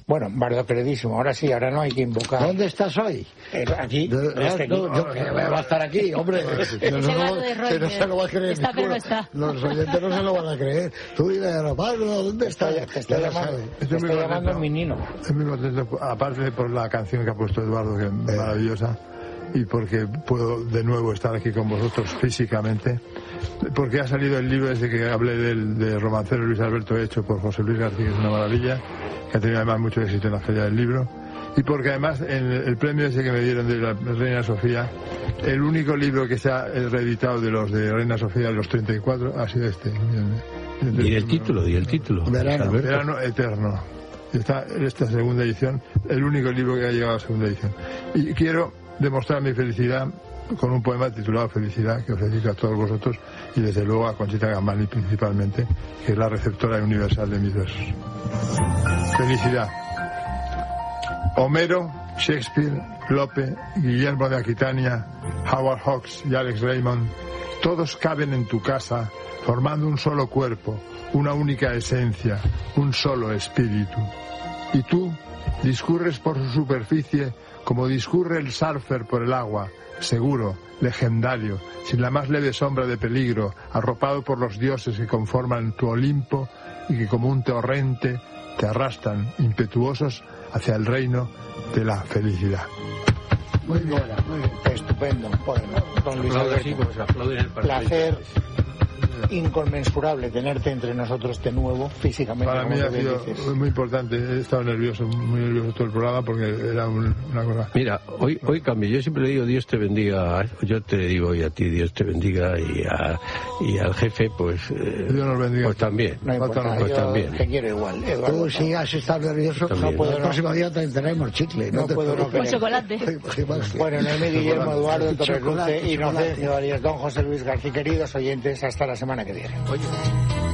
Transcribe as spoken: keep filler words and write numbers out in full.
Bueno, Bardo queridísimo, ahora sí, ahora no hay que invocar. ¿Dónde estás hoy? Eh, aquí, De, este no, aquí. yo que va a estar aquí, hombre. Que no, no, que no se lo va a creer. Está, pero está. Los oyentes no se lo van a creer. Tú dile a Bardo, ¿dónde estás? Te estoy llamando, te estoy llamando mi Nino. Es muy contento, aparte por la canción que ha puesto Eduardo, que es eh. maravillosa, y porque puedo de nuevo estar aquí con vosotros físicamente, porque ha salido el libro desde que hablé del de Romancero Luis Alberto, hecho por José Luis García, que es una maravilla, que ha tenido además mucho éxito en la Feria del Libro, y porque además en el premio ese que me dieron de la Reina Sofía, el único libro que se ha reeditado de los de Reina Sofía, de los treinta y cuatro, ha sido este. Y el título, y el título. Verano, Verano Eterno. Está en esta segunda edición, el único libro que ha llegado a la segunda edición. Y quiero demostrar mi felicidad con un poema titulado Felicidad, que os dedico a todos vosotros y desde luego a Conchita Gamani principalmente, que es la receptora universal de mis versos. Felicidad. Homero, Shakespeare, Lope, Guillermo de Aquitania, Howard Hawks y Alex Raymond, todos caben en tu casa formando un solo cuerpo, una única esencia, un solo espíritu. Y tú discurres por su superficie como discurre el surfer por el agua, seguro, legendario, sin la más leve sombra de peligro, arropado por los dioses que conforman tu Olimpo y que como un torrente te arrastran impetuosos hacia el reino de la felicidad. Muy bien, muy bien. Estupendo poema, don Luis Alberto. Placer inconmensurable tenerte entre nosotros de nuevo, físicamente. Para mí ha sido dices. muy importante. He estado nervioso, muy nervioso todo el programa porque era un, una cosa. Mira, hoy hoy cambio. Yo siempre le digo Dios te bendiga. Yo te digo y a ti Dios te bendiga y a y al jefe pues. Eh, Dios nos bendiga. Pues también. No importa, pues yo también. te quiero igual. Eduardo, tú si has estado nervioso, no puedo. El próximo día te tenemos chicle. No, no te puedo no Con chocolate. Bueno, Noemí, Guillermo, Eduardo, Torreluce, Inocencio Arias, don José Luis García, queridos oyentes, hasta la semana que viene. Oye.